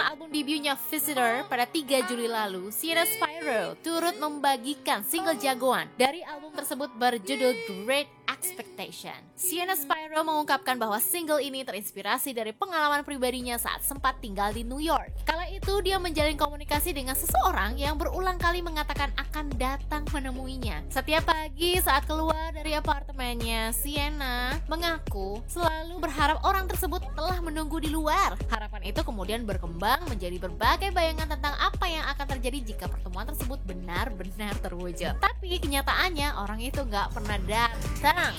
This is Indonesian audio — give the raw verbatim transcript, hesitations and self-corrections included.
mengenal album debutnya Visitor pada tiga Juli lalu, Sienna Spyro turut membagikan single jagoan dari album tersebut berjudul Great Expectation. Sienna Spyro mengungkapkan bahwa single ini terinspirasi dari pengalaman pribadinya saat sempat tinggal di New York. Kala itu dia menjalin komunikasi dengan seseorang yang berulang kali mengatakan akan datang menemuinya. Setiap pagi saat keluar dari apartemennya, Sienna mengaku selalu berharap orang tersebut telah menunggu di luar. Harapan itu kemudian berkembang menjadi berbagai bayangan tentang apa yang akan terjadi jika pertemuan tersebut benar-benar terwujud. Tapi kenyataannya orang itu gak pernah datang.